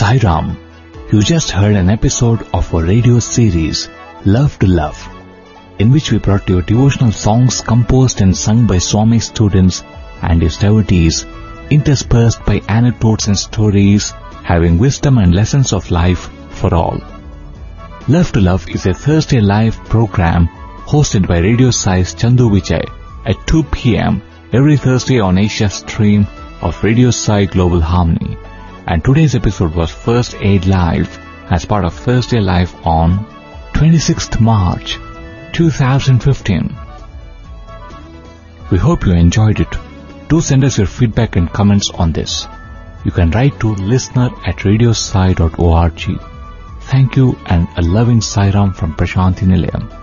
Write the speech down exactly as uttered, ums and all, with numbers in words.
Sai Ram. You just heard an episode of our radio series, Love to Love, in which we brought you devotional songs composed and sung by Swami students and his devotees, interspersed by anecdotes and stories having wisdom and lessons of life for all. Love to Love is a Thursday live program hosted by Radio Sai's Chandu Vijay at two p.m. every Thursday on Asia stream of Radio Sai Global Harmony. And today's episode was first aired live as part of Thursday Live on twenty-sixth March two thousand fifteen. We hope you enjoyed it. Do send us your feedback and comments on this. You can write to listener at radiosai dot org. Thank you and a loving Sai Ram from Prashanthi Nilayam.